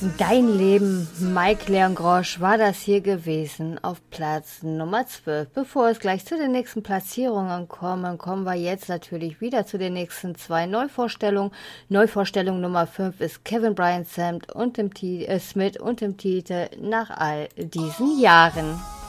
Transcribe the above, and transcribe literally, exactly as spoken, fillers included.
Dein Leben, Mike Leon Grosch, war das hier gewesen auf Platz Nummer zwölf. Bevor es gleich zu den nächsten Platzierungen kommen, kommen wir jetzt natürlich wieder zu den nächsten zwei Neuvorstellungen. Neuvorstellung Nummer fünf ist Kevin Bryant Smith und dem, Ti- äh, Smith und dem Titel Nach all diesen Jahren.